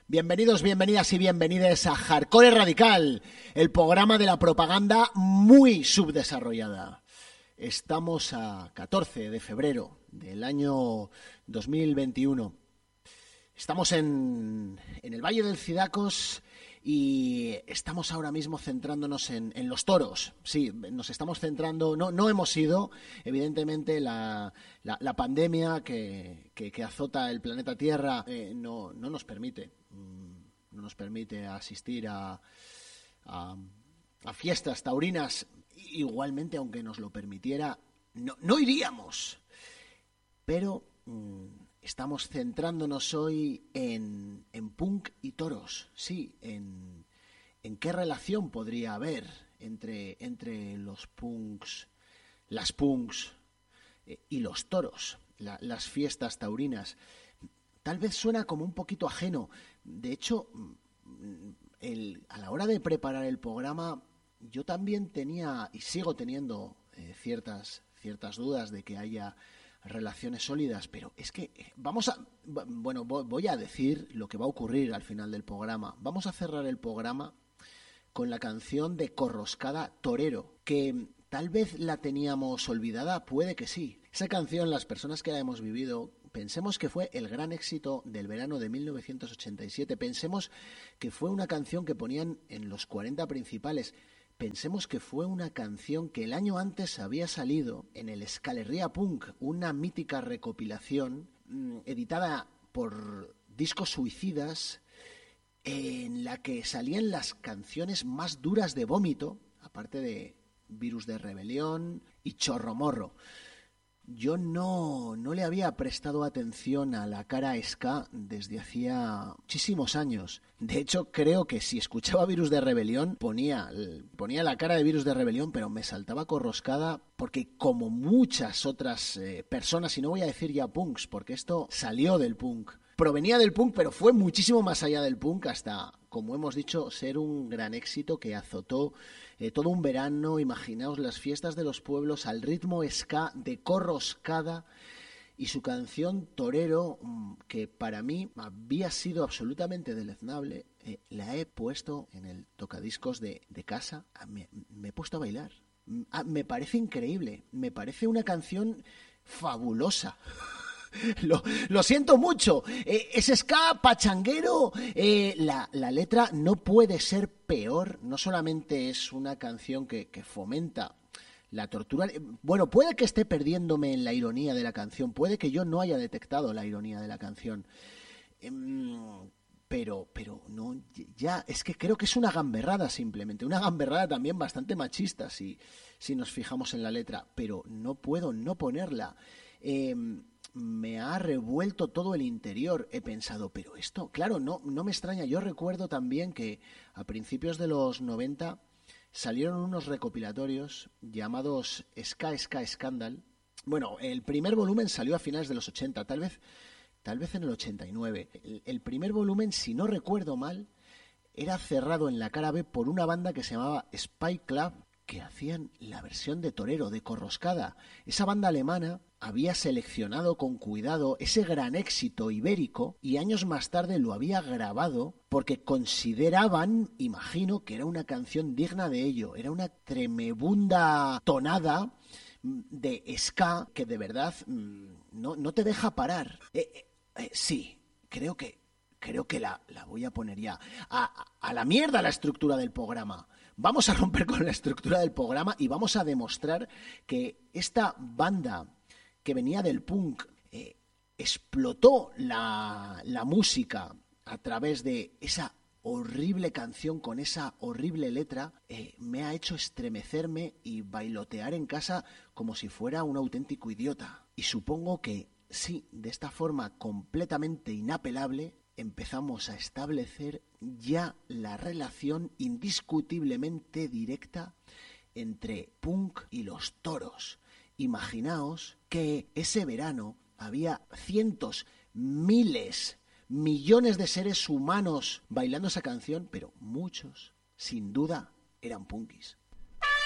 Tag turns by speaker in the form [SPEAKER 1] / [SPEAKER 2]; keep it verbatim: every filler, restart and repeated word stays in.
[SPEAKER 1] Bienvenidos, bienvenidas y bienvenides a Hardcore Radical, el programa de la propaganda muy subdesarrollada. Estamos a catorce de febrero del año dos mil veintiuno. Estamos en, en el Valle del Cidacos y estamos ahora mismo centrándonos en, en los toros. Sí, nos estamos centrando, no, no hemos ido, evidentemente la, la, la pandemia que, que, que azota el planeta Tierra eh, no, no nos permite, no nos permite asistir a, a, a fiestas taurinas. Igualmente, aunque nos lo permitiera, no, no iríamos. Pero mmm, estamos centrándonos hoy en, en punk y toros. Sí, en, en qué relación podría haber entre, entre los punks, las punks eh, y los toros, la, las fiestas taurinas. Tal vez suena como un poquito ajeno. De hecho, el, a la hora de preparar el programa, yo también tenía y sigo teniendo eh, ciertas, ciertas dudas de que haya relaciones sólidas, pero es que vamos a, bueno, voy a decir lo que va a ocurrir al final del programa. Vamos a cerrar el programa con la canción de Corroscada Torero, que tal vez la teníamos olvidada, puede que sí. Esa canción, las personas que la hemos vivido, pensemos que fue el gran éxito del verano de mil novecientos ochenta y siete, pensemos que fue una canción que ponían en los cuarenta principales. Pensemos que fue una canción que el año antes había salido en el Euskal Herria Punk, una mítica recopilación mmm, editada por Discos Suicidas, en la que salían las canciones más duras de vómito, aparte de Virus de Rebelión y Chorro Morro. Yo no, no le había prestado atención a la cara ska desde hacía muchísimos años. De hecho, creo que si escuchaba Virus de Rebelión, ponía, ponía la cara de Virus de Rebelión, pero me saltaba Corroscada porque, como muchas otras eh, personas, y no voy a decir ya punks, porque esto salió del punk, provenía del punk, pero fue muchísimo más allá del punk hasta, como hemos dicho, ser un gran éxito que azotó eh, todo un verano. Imaginaos las fiestas de los pueblos al ritmo ska de Corroscada y su canción Torero, que para mí había sido absolutamente deleznable. Eh, la he puesto en el tocadiscos de, de casa, me, me he puesto a bailar. Me parece increíble, me parece una canción fabulosa. Lo, lo siento mucho, eh, es ska pachanguero, eh, la, la letra no puede ser peor. No solamente es una canción que, que fomenta la tortura, bueno, puede que esté perdiéndome en la ironía de la canción, puede que yo no haya detectado la ironía de la canción, eh, pero, pero no, ya, es que creo que es una gamberrada simplemente, una gamberrada también bastante machista si, si nos fijamos en la letra, pero no puedo no ponerla. eh, Me ha revuelto todo el interior. He pensado, pero esto, claro, no, no me extraña. Yo recuerdo también que a principios de los noventa salieron unos recopilatorios llamados Ska Ska Scandal. Bueno, el primer volumen salió a finales de los ochenta, tal vez, tal vez en el ochenta y nueve. El, el primer volumen, si no recuerdo mal, era cerrado en la cara B por una banda que se llamaba Spy Club, que hacían la versión de Torero, de Corroscada. Esa banda alemana había seleccionado con cuidado ese gran éxito ibérico y años más tarde lo había grabado porque consideraban, imagino, que era una canción digna de ello. Era una tremebunda tonada de ska que de verdad no, no te deja parar. Eh, eh, eh, sí, creo que, creo que la, la voy a poner ya. A, a la mierda la estructura del programa. Vamos a romper con la estructura del programa y vamos a demostrar que esta banda que venía del punk eh, explotó la, la música a través de esa horrible canción con esa horrible letra, eh, me ha hecho estremecerme y bailotear en casa como si fuera un auténtico idiota. Y supongo que sí, de esta forma completamente inapelable, empezamos a establecer ya la relación indiscutiblemente directa entre punk y los toros. Imaginaos que ese verano había cientos, miles, millones de seres humanos bailando esa canción, pero muchos, sin duda, eran punkis.